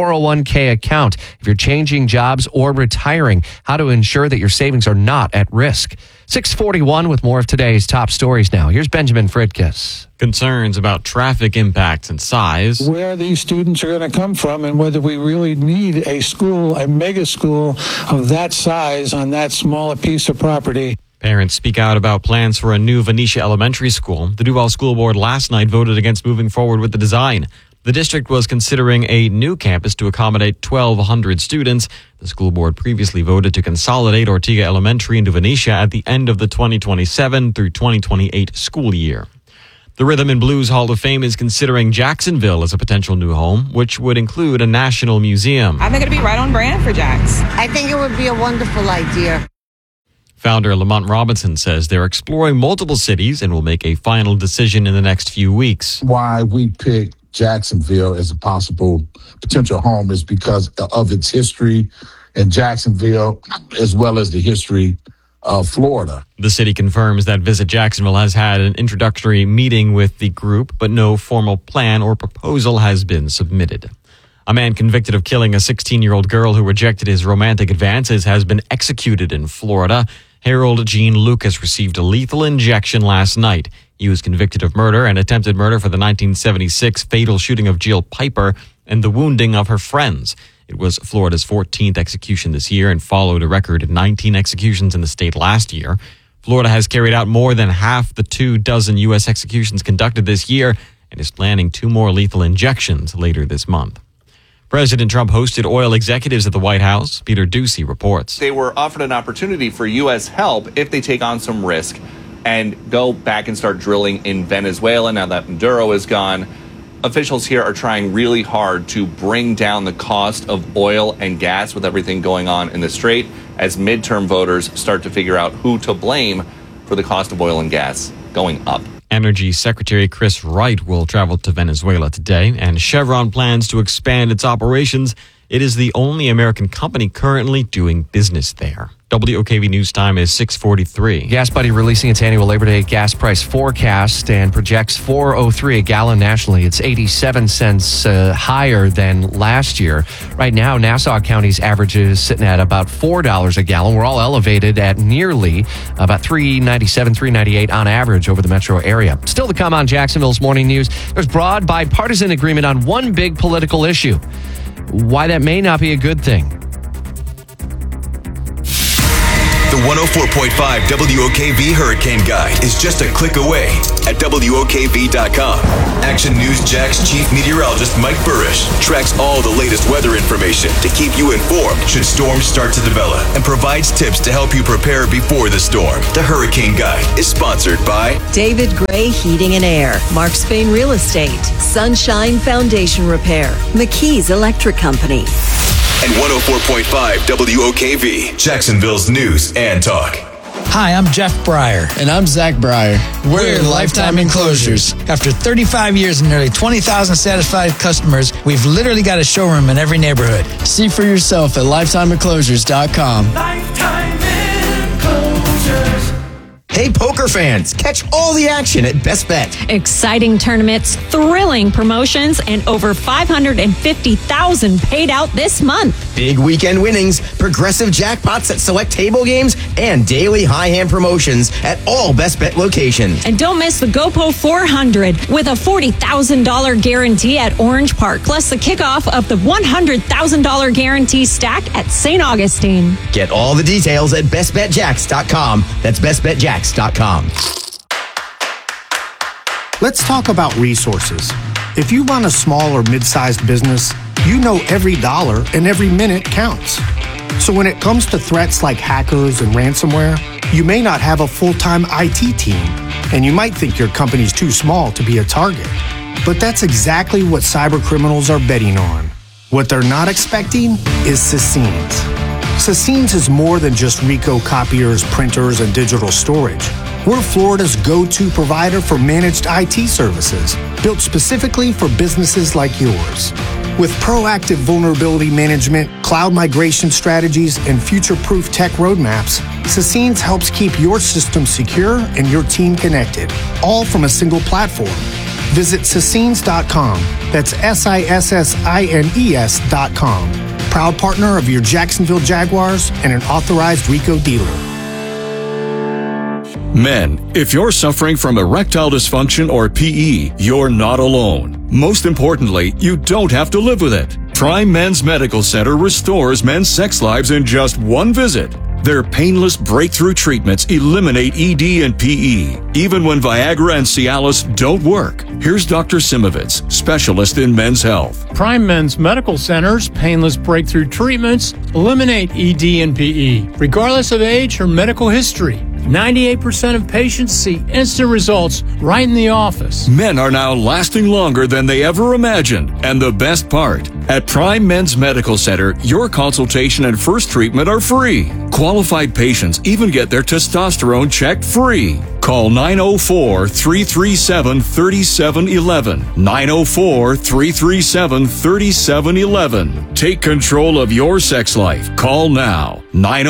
401k account. If you're changing jobs or retiring, how to ensure that your savings are not at risk. 6:41 with more of today's top stories now. Here's Benjamin Fritkus. Concerns about traffic impacts and size. Where these students are going to come from and whether we really need a school, a mega school of that size on that small a piece of property. Parents speak out about plans for a new Venetia Elementary School. The Duval School Board last night voted against moving forward with the design. The district was considering a new campus to accommodate 1,200 students. The school board previously voted to consolidate Ortega Elementary into Venetia at the end of the 2027 through 2028 school year. The Rhythm and Blues Hall of Fame is considering Jacksonville as a potential new home, which would include a national museum. I think it'd be right on brand for Jax. I think it would be a wonderful idea. Founder Lamont Robinson says they're exploring multiple cities and will make a final decision in the next few weeks. Why we picked Jacksonville as a possible potential home is because of its history in Jacksonville, as well as the history of Florida. The city confirms that Visit Jacksonville has had an introductory meeting with the group, but no formal plan or proposal has been submitted. A man convicted of killing a 16-year-old girl who rejected his romantic advances has been executed in Florida. Harold Gene Lucas received a lethal injection last night. He was convicted of murder and attempted murder for the 1976 fatal shooting of Jill Piper and the wounding of her friends. It was Florida's 14th execution this year and followed a record of 19 executions in the state last year. Florida has carried out more than half the 24 U.S. executions conducted this year and is planning 2 more lethal injections later this month. President Trump hosted oil executives at the White House. Peter Ducey reports. They were offered an opportunity for U.S. help if they take on some risk and go back and start drilling in Venezuela now that Maduro is gone. Officials here are trying really hard to bring down the cost of oil and gas with everything going on in the Strait as midterm voters start to figure out who to blame for the cost of oil and gas going up. Energy Secretary Chris Wright will travel to Venezuela today, and Chevron plans to expand its operations. It is the only American company currently doing business there. WOKV News Time is 6:43. Gas Buddy releasing its annual Labor Day gas price forecast and projects $4.03 a gallon nationally. It's 87 cents higher than last year. Right now, Nassau County's average is sitting at about $4 a gallon. We're all elevated at nearly about $3.97, $3.98 on average over the metro area. Still to come on Jacksonville's Morning News, there's broad bipartisan agreement on one big political issue. Why that may not be a good thing. The 104.5 WOKV Hurricane Guide is just a click away at WOKV.com. Action News Jack's chief meteorologist Mike Burrish tracks all the latest weather information to keep you informed should storms start to develop and provides tips to help you prepare before the storm. The Hurricane Guide is sponsored by David Gray Heating and Air, Mark Spain Real Estate, Sunshine Foundation Repair, McKee's Electric Company. And 104.5 WOKV, Jacksonville's news and talk. Hi, I'm Jeff Breyer. And I'm Zach Breyer. We're Lifetime Enclosures. After 35 years and nearly 20,000 satisfied customers, we've literally got a showroom in every neighborhood. See for yourself at lifetimeenclosures.com. Lifetime Enclosures. Hey, poker fans, catch all the action at Best Bet. Exciting tournaments, thrilling promotions, and over $550,000 paid out this month. Big weekend winnings, progressive jackpots at select table games, and daily high hand promotions at all Best Bet locations. And don't miss the GoPro 400 with a $40,000 guarantee at Orange Park, plus the kickoff of the $100,000 guarantee stack at St. Augustine. Get all the details at bestbetjacks.com. That's bestbetjacks.com. Let's talk about resources. If you run a small or mid-sized business, you know every dollar and every minute counts. So when it comes to threats like hackers and ransomware, you may not have a full-time IT team, and you might think your company's too small to be a target. But that's exactly what cyber criminals are betting on. What they're not expecting is Sassines. Sassines is more than just Ricoh copiers, printers, and digital storage. We're Florida's go-to provider for managed IT services, built specifically for businesses like yours. With proactive vulnerability management, cloud migration strategies, and future-proof tech roadmaps, Sassines helps keep your system secure and your team connected, all from a single platform. Visit Sassines.com. That's SISSINES.com. Proud partner of your Jacksonville Jaguars and an authorized Ricoh dealer. Men, if you're suffering from erectile dysfunction or PE, you're not alone. Most importantly, you don't have to live with it. Prime Men's Medical Center restores men's sex lives in just one visit. Their painless breakthrough treatments eliminate ED and PE, even when Viagra and Cialis don't work. Here's Dr. Simovitz, specialist in men's health. Prime Men's Medical Center's painless breakthrough treatments eliminate ED and PE, regardless of age or medical history. 98% of patients see instant results right in the office. Men are now lasting longer than they ever imagined. And the best part, at Prime Men's Medical Center, your consultation and first treatment are free. Qualified patients even get their testosterone checked free. Call 904-337-3711. 904-337-3711. Take control of your sex life. Call now.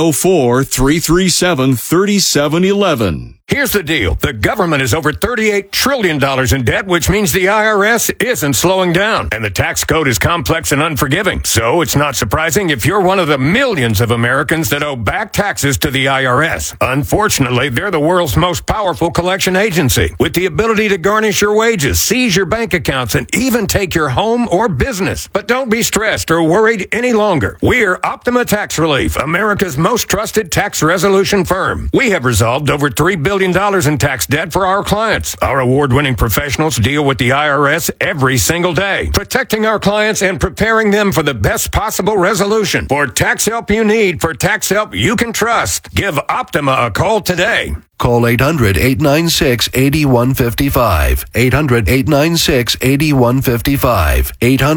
904-337-3711. Here's the deal. The government is over $38 trillion in debt, which means the IRS isn't slowing down. And the tax code is complex and unforgiving. So it's not surprising if you're one of the millions of Americans that owe back taxes to the IRS. Unfortunately, they're the world's most powerful collection agency, with the ability to garnish your wages, seize your bank accounts, and even take your home or business. But don't be stressed or worried any longer. We're Optima Tax Relief, America's most trusted tax resolution firm. We have resolved over $3 billion in tax debt for our clients. Our award-winning professionals deal with the IRS every single day, protecting our clients and preparing them for the best possible resolution. For tax help you need, for tax help you can trust, give Optima a call today. Call 800-896-8155. 800-896-8155.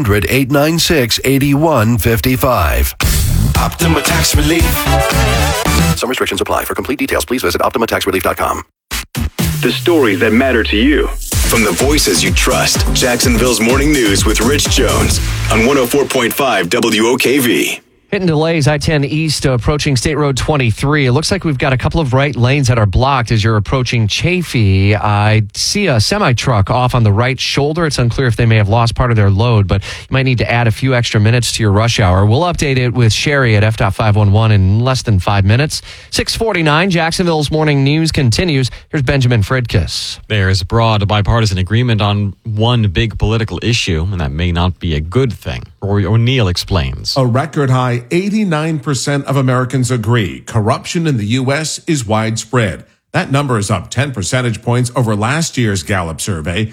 800-896-8155. Optima Tax Relief. Some restrictions apply. For complete details, please visit OptimaTaxRelief.com. The stories that matter to you. From the voices you trust, Jacksonville's Morning News with Rich Jones on 104.5 WOKV. Hitting delays, I-10 East approaching State Road 23. It looks like we've got a couple of right lanes that are blocked as you're approaching Chaffee. I see a semi-truck off on the right shoulder. It's unclear if they may have lost part of their load, but you might need to add a few extra minutes to your rush hour. We'll update it with Sherry at FDOT 511 in less than 5 minutes. 6:49, Jacksonville's morning news continues. Here's Benjamin Fridkiss. There's broad bipartisan agreement on one big political issue, and that may not be a good thing. Rory O'Neill explains. A record high 89% of Americans agree corruption in the U.S. is widespread. That number is up 10 percentage points over last year's Gallup survey.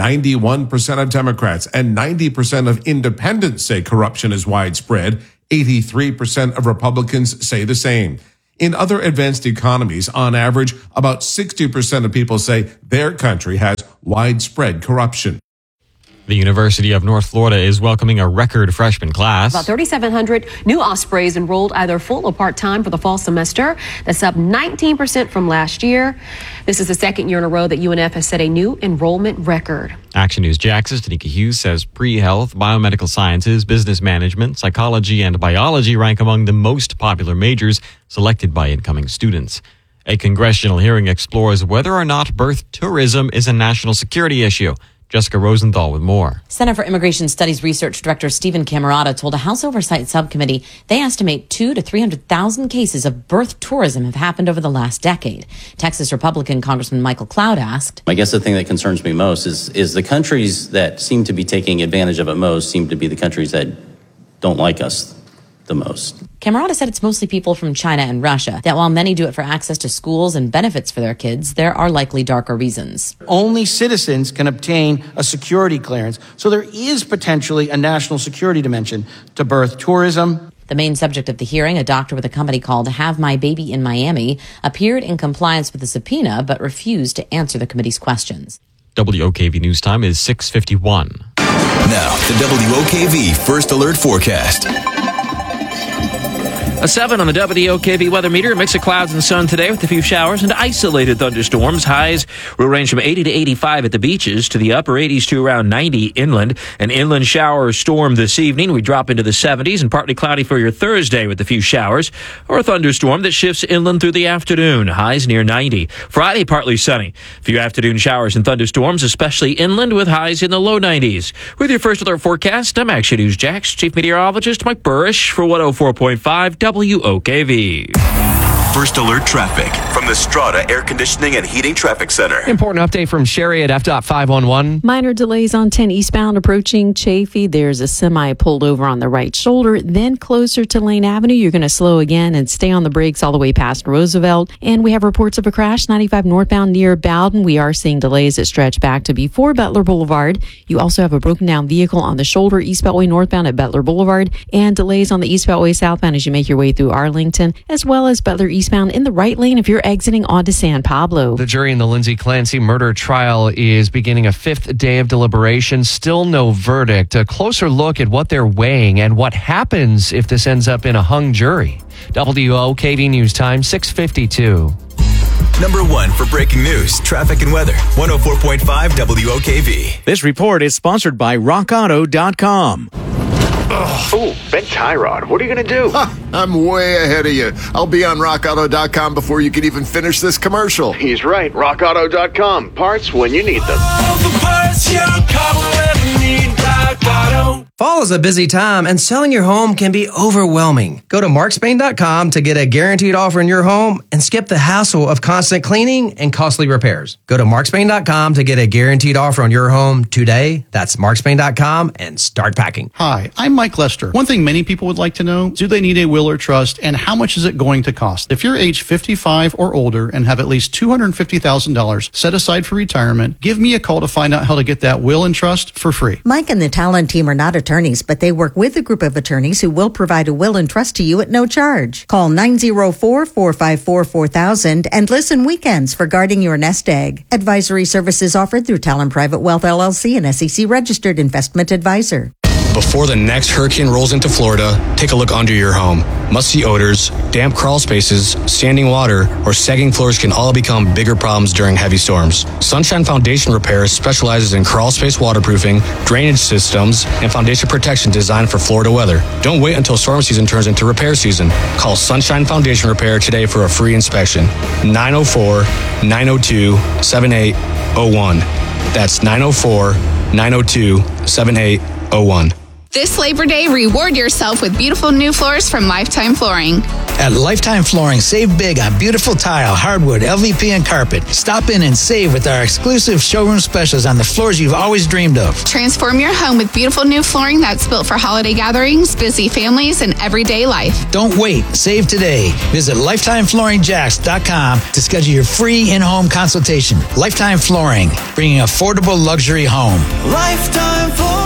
91% of Democrats and 90% of independents say corruption is widespread. 83% of Republicans say the same. In other advanced economies, on average, about 60% of people say their country has widespread corruption. The University of North Florida is welcoming a record freshman class. About 3,700 new Ospreys enrolled either full or part-time for the fall semester. That's up 19% from last year. This is the second year in a row that UNF has set a new enrollment record. Action News Jax's Tanika Hughes says pre-health, biomedical sciences, business management, psychology, and biology rank among the most popular majors selected by incoming students. A congressional hearing explores whether or not birth tourism is a national security issue. Jessica Rosenthal with more. Center for Immigration Studies Research Director Stephen Camerata told a House Oversight Subcommittee they estimate 200,000 to 300,000 cases of birth tourism have happened over the last decade. Texas Republican Congressman Michael Cloud asked, I guess the thing that concerns me most is the countries that seem to be taking advantage of it most seem to be the countries that don't like us the most. Camerata said it's mostly people from China and Russia, that while many do it for access to schools and benefits for their kids, there are likely darker reasons. Only citizens can obtain a security clearance, so there is potentially a national security dimension to birth tourism. The main subject of the hearing, a doctor with a company called Have My Baby in Miami, appeared in compliance with the subpoena but refused to answer the committee's questions. WOKV News Time is 6:51. Now, the WOKV First Alert Forecast. A 7 on the WOKV weather meter. A mix of clouds and sun today with a few showers and isolated thunderstorms. Highs will range from 80 to 85 at the beaches to the upper 80s to around 90 inland. An inland shower storm this evening. We drop into the 70s and partly cloudy for your Thursday with a few showers. Or a thunderstorm that shifts inland through the afternoon. Highs near 90. Friday, partly sunny. A few afternoon showers and thunderstorms, especially inland with highs in the low 90s. With your First Alert forecast, I'm Action News Jax Chief Meteorologist Mike Burrish for 104.5 WOKV. First Alert traffic from the Strata Air Conditioning and Heating Traffic Center. Important update from Sherry at FDOT 511. Minor delays on 10 eastbound approaching Chaffee. There's a semi pulled over on the right shoulder. Then closer to Lane Avenue, you're going to slow again and stay on the brakes all the way past Roosevelt. And we have reports of a crash 95 northbound near Bowden. We are seeing delays that stretch back to before Butler Boulevard. You also have a broken down vehicle on the shoulder East Beltway northbound at Butler Boulevard, and delays on the East Beltway southbound as you make your way through Arlington, as well as Butler eastbound in the right lane if you're exiting onto San Pablo. The jury in the Lindsay Clancy murder trial is beginning a fifth day of deliberation. Still no verdict. A closer look at what they're weighing and what happens if this ends up in a hung jury. WOKV News Time, 6:52. Number 1 for breaking news, traffic, and weather. 104.5 WOKV. This report is sponsored by RockAuto.com. Oh, Ben Tyrod, what are you going to do? I'm way ahead of you. I'll be on RockAuto.com before you can even finish this commercial. He's right. RockAuto.com. Parts when you need them. All the parts your car will ever need. Rock Auto. Fall is a busy time, and selling your home can be overwhelming. Go to markspain.com to get a guaranteed offer in your home and skip the hassle of constant cleaning and costly repairs. Go to markspain.com to get a guaranteed offer on your home today. That's markspain.com and start packing. Hi, I'm Mike Lester. One thing many people would like to know, do they need a will or trust, and how much is it going to cost? If you're age 55 or older and have at least $250,000 set aside for retirement, give me a call to find out how to get that will and trust for free. Mike and the Talon team are not attorneys, but they work with a group of attorneys who will provide a will and trust to you at no charge. Call 904-454-4000 and listen weekends for guarding your nest egg. Advisory services offered through Talon Private Wealth LLC, an SEC registered investment advisor. before the next hurricane rolls into Florida, take a look under your home. Musty odors, damp crawl spaces, standing water, or sagging floors can all become bigger problems during heavy storms. Sunshine Foundation Repair specializes in crawl space waterproofing, drainage systems, and foundation protection designed for Florida weather. Don't wait until storm season turns into repair season. Call Sunshine Foundation Repair today for a free inspection. 904-902-7801. That's 904-902-7801. This Labor Day, reward yourself with beautiful new floors from Lifetime Flooring. At Lifetime Flooring, save big on beautiful tile, hardwood, LVP, and carpet. Stop in and save with our exclusive showroom specials on the floors you've always dreamed of. Transform your home with beautiful new flooring that's built for holiday gatherings, busy families, and everyday life. Don't wait. Save today. Visit LifetimeFlooringJax.com to schedule your free in-home consultation. Lifetime Flooring, bringing affordable luxury home. Lifetime Flooring.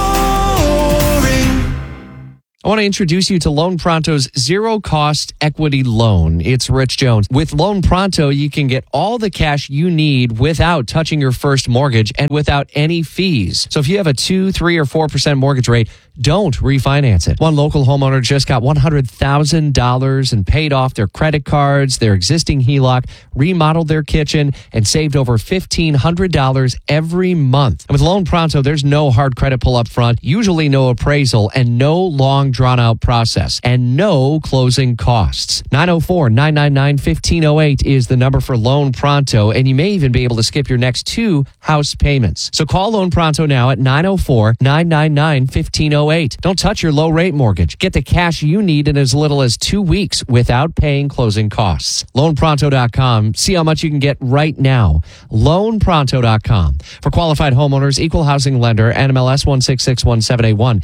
I want to introduce you to Loan Pronto's zero-cost equity loan. It's Rich Jones. With Loan Pronto, you can get all the cash you need without touching your first mortgage and without any fees. So if you have a 2%, 3%, or 4% mortgage rate, don't refinance it. One local homeowner just got $100,000 and paid off their credit cards, their existing HELOC, remodeled their kitchen, and saved over $1,500 every month. And with Loan Pronto, there's no hard credit pull up front, usually no appraisal, and no long drawn-out process, and no closing costs. 904-999-1508 is the number for Loan Pronto, and you may even be able to skip your next 2 house payments. So call Loan Pronto now at 904-999-1508. Don't touch your low-rate mortgage. Get the cash you need in as little as 2 weeks without paying closing costs. LoanPronto.com. See how much you can get right now. LoanPronto.com. For qualified homeowners, equal housing lender, NMLS 1661781,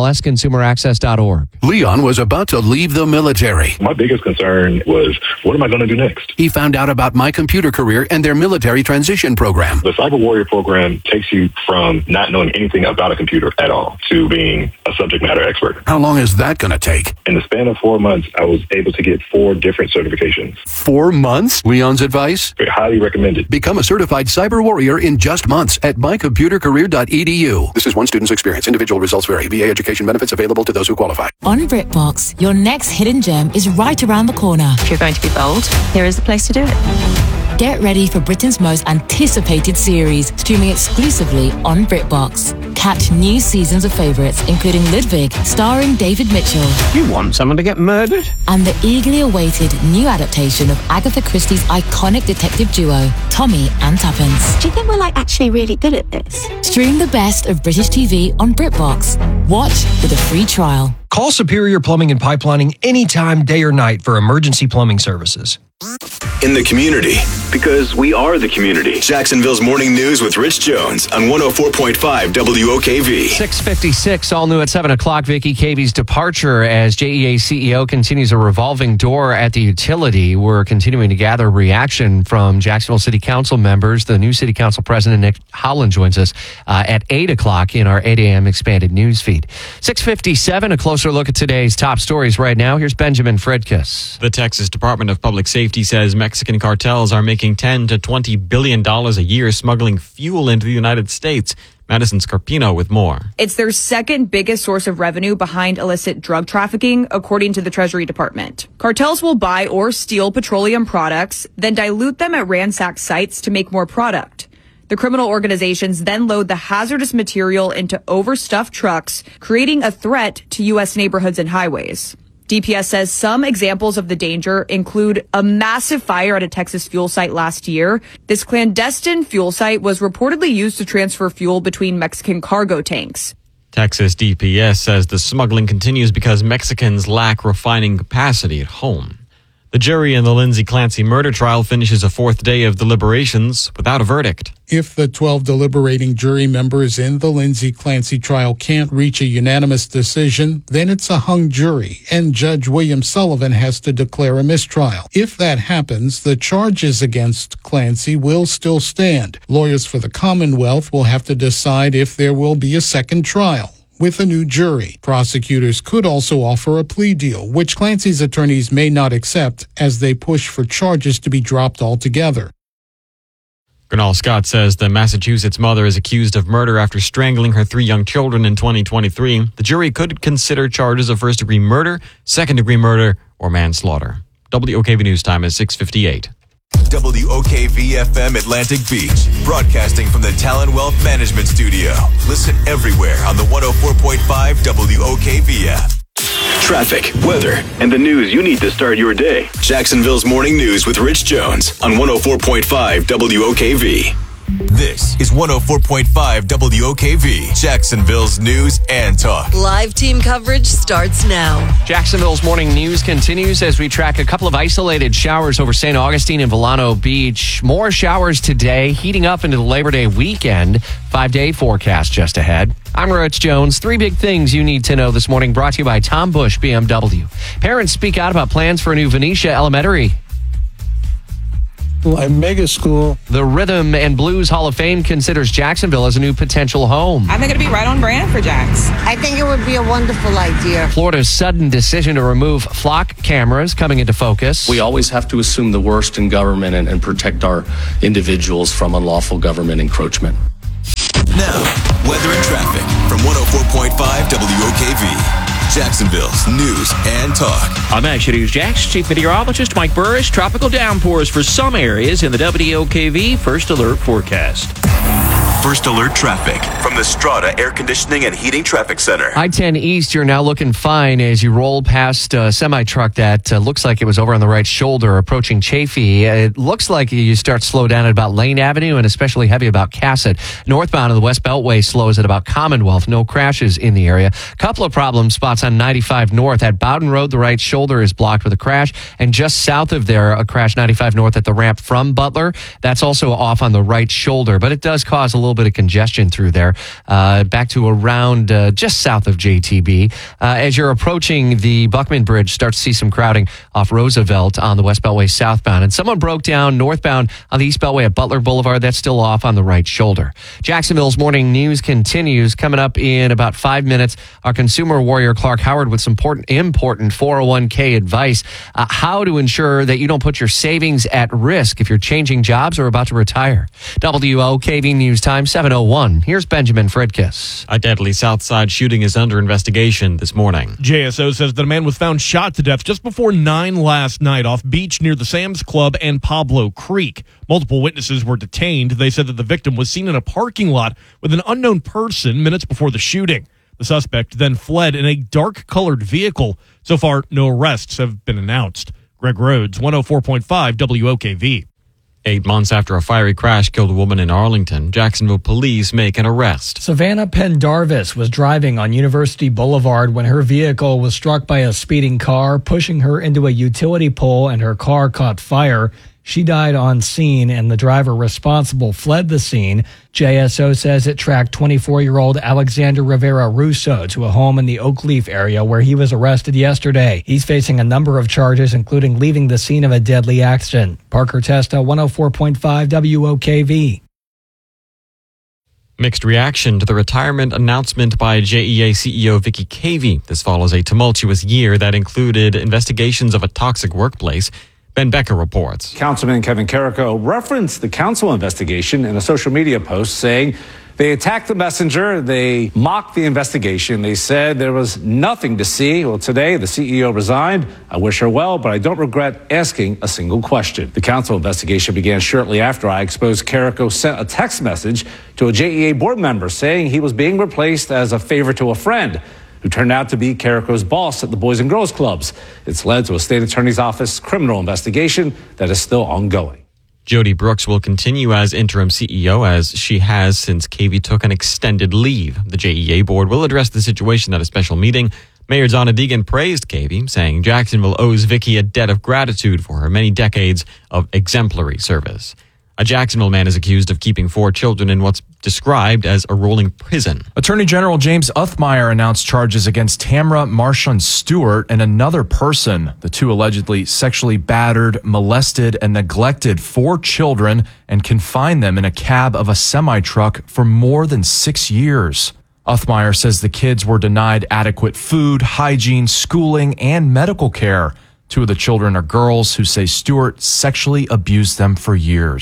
NMLSConsumerAccess.org. Leon was about to leave the military. My biggest concern was, what am I going to do next? He found out about My Computer Career and their military transition program. The Cyber Warrior program takes you from not knowing anything about a computer at all to being a subject matter expert. How long is that going to take? In the span of 4 months, I was able to get 4 different certifications. 4 months? Leon's advice? Highly recommended. Become a certified cyber warrior in just months at mycomputercareer.edu. This is one student's experience. Individual results vary. VA education benefits available to those who qualify. On BritBox, your next hidden gem is right around the corner. If you're going to be bold, here is the place to do it. Get ready for Britain's most anticipated series, streaming exclusively on BritBox. Catch new seasons of favourites, including Ludwig, starring David Mitchell. You want someone to get murdered? And the eagerly awaited new adaptation of Agatha Christie's iconic detective duo, Tommy and Tuppence. Do you think we're actually really good at this? Stream the best of British TV on BritBox. Watch with a free trial. Call Superior Plumbing and Pipelining anytime, day or night for emergency plumbing services. In the community, because we are the community. Jacksonville's Morning News with Rich Jones on 104.5 WOKV. 6:56, all new at 7 o'clock. Vicky Cavy's departure as JEA CEO continues a revolving door at the utility. We're continuing to gather reaction from Jacksonville City Council members. The new City Council President, Nick Holland, joins us at 8 o'clock in our 8 a.m. expanded news feed. 6:57, a closer look at today's top stories right now. Here's Benjamin Fredkis. The Texas Department of Public Safety says Mexican cartels are making $10 to $20 billion a year smuggling fuel into the United States. Madison Scarpino with more. It's their second biggest source of revenue behind illicit drug trafficking, according to the Treasury Department. Cartels will buy or steal petroleum products, then dilute them at ransacked sites to make more product. The criminal organizations then load the hazardous material into overstuffed trucks, creating a threat to U.S. neighborhoods and highways. DPS says some examples of the danger include a massive fire at a Texas fuel site last year. This clandestine fuel site was reportedly used to transfer fuel between Mexican cargo tanks. Texas DPS says the smuggling continues because Mexicans lack refining capacity at home. The jury in the Lindsay Clancy murder trial finishes a 4th day of deliberations without a verdict. If the 12 deliberating jury members in the Lindsay Clancy trial can't reach a unanimous decision, then it's a hung jury, and Judge William Sullivan has to declare a mistrial. If that happens, the charges against Clancy will still stand. Lawyers for the Commonwealth will have to decide if there will be a second trial with a new jury. Prosecutors could also offer a plea deal, which Clancy's attorneys may not accept as they push for charges to be dropped altogether. Gernal Scott says the Massachusetts mother is accused of murder after strangling her 3 young children in 2023. The jury could consider charges of first-degree murder, second-degree murder, or manslaughter. WOKV News Time is 6:58. WOKV-FM Atlantic Beach, broadcasting from the Talon Wealth Management Studio. Listen everywhere on the 104.5 WOKV app. Traffic, weather, and the news you need to start your day. Jacksonville's Morning News with Rich Jones on 104.5 WOKV. This is 104.5 WOKV, Jacksonville's news and talk. Live team coverage starts now. Jacksonville's morning news continues as we track a couple of isolated showers over St. Augustine and Volano Beach. More showers today, heating up into the Labor Day weekend. 5-day forecast just ahead. I'm Rich Jones. 3 big things you need to know this morning, brought to you by Tom Bush BMW. Parents speak out about plans for a new Venetia Elementary. A mega school. The Rhythm and Blues Hall of Fame considers Jacksonville as a new potential home. I think it'd be right on brand for Jax. I think it would be a wonderful idea. Florida's sudden decision to remove flock cameras coming into focus. We always have to assume the worst in government and protect our individuals from unlawful government encroachment. Now, weather and traffic from 104.5 WOKV. Jacksonville's news and talk. I'm Action News Jax Chief Meteorologist Mike Burris. Tropical downpours for some areas in the WOKV First Alert forecast. First Alert traffic from the Strata Air Conditioning and Heating Traffic Center. I-10 East, you're now looking fine as you roll past a semi-truck that looks like it was over on the right shoulder approaching Chafee. It looks like you start to slow down at about Lane Avenue and especially heavy about Cassett. Northbound of the West Beltway slows at about Commonwealth. No crashes in the area. Couple of problem spots on 95 North. At Bowden Road, the right shoulder is blocked with a crash. And just south of there, a crash 95 North at the ramp from Butler. That's also off on the right shoulder. But it does cause a little bit of congestion through there, back to around just south of JTB. As you're approaching the Buckman Bridge, start to see some crowding off Roosevelt on the West Beltway southbound. And someone broke down northbound on the East Beltway at Butler Boulevard. That's still off on the right shoulder. Jacksonville's morning news continues. Coming up in about 5 minutes, our consumer warrior Clark Howard with some important 401k advice. How to ensure that you don't put your savings at risk if you're changing jobs or about to retire. WOKV News Time 7:01. Here's Benjamin Fredkiss. A deadly Southside shooting is under investigation this morning. JSO says that a man was found shot to death just before 9 last night off Beach near the Sam's Club and Pablo Creek. Multiple witnesses were detained. They said that the victim was seen in a parking lot with an unknown person minutes before the shooting. The suspect then fled in a dark-colored vehicle. So far, no arrests have been announced. Greg Rhodes, 104.5 WOKV. 8 months after a fiery crash killed a woman in Arlington, Jacksonville police make an arrest. Savannah Pendarvis was driving on University Boulevard when her vehicle was struck by a speeding car, pushing her into a utility pole, and her car caught fire. She died on scene, and the driver responsible fled the scene. JSO says it tracked 24-year-old Alexander Rivera Russo to a home in the Oakleaf area where he was arrested yesterday. He's facing a number of charges, including leaving the scene of a deadly accident. Parker Testa, 104.5 WOKV. Mixed reaction to the retirement announcement by JEA CEO Vicky Cavey. This follows a tumultuous year that included investigations of a toxic workplace. Ben Becker reports. Councilman Kevin Carrico referenced the council investigation in a social media post, saying they attacked the messenger, they mocked the investigation, they said there was nothing to see. Well, today the CEO resigned. I wish her well, but I don't regret asking a single question. The council investigation began shortly after I exposed Carrico sent a text message to a JEA board member saying he was being replaced as a favor to a friend, who turned out to be Carrico's boss at the Boys and Girls Clubs. It's led to a state attorney's office criminal investigation that is still ongoing. Jody Brooks will continue as interim CEO, as she has since Cavey took an extended leave. The JEA board will address the situation at a special meeting. Mayor Donna Deegan praised Cavey, saying Jacksonville owes Vicky a debt of gratitude for her many decades of exemplary service. A Jacksonville man is accused of keeping 4 children in what's described as a rolling prison. Attorney General James Uthmeyer announced charges against Tamra Marshon Stewart and another person. The 2 allegedly sexually battered, molested, and neglected 4 children and confined them in a cab of a semi-truck for more than 6 years. Uthmeyer says the kids were denied adequate food, hygiene, schooling, and medical care. 2 of the children are girls who say Stewart sexually abused them for years.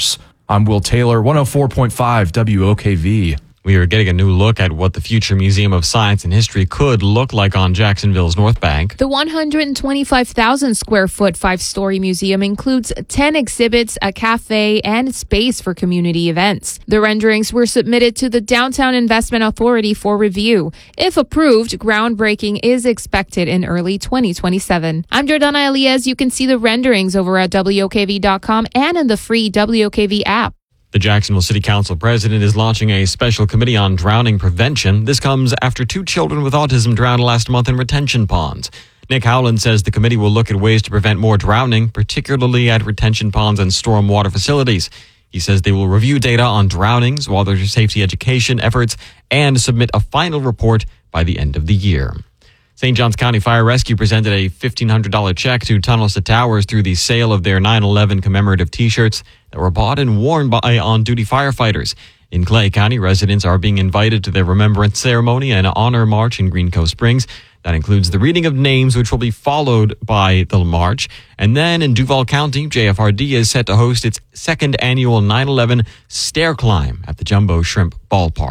I'm Will Taylor, 104.5 WOKV. We are getting a new look at what the future Museum of Science and History could look like on Jacksonville's North Bank. The 125,000 square foot 5-story museum includes 10 exhibits, a cafe, and space for community events. The renderings were submitted to the Downtown Investment Authority for review. If approved, groundbreaking is expected in early 2027. I'm Jordana Elias. You can see the renderings over at WOKV.com and in the free WOKV app. The Jacksonville City Council president is launching a special committee on drowning prevention. This comes after 2 children with autism drowned last month in retention ponds. Nick Howland says the committee will look at ways to prevent more drowning, particularly at retention ponds and stormwater facilities. He says they will review data on drownings, water safety education efforts, and submit a final report by the end of the year. St. Johns County Fire Rescue presented a $1,500 check to Tunnels to Towers through the sale of their 9/11 commemorative T-shirts that were bought and worn by on-duty firefighters. In Clay County, residents are being invited to their remembrance ceremony and honor march in Green Cove Springs. That includes the reading of names, which will be followed by the march. And then in Duval County, JFRD is set to host its 2nd annual 9/11 stair climb at the Jumbo Shrimp Ballpark.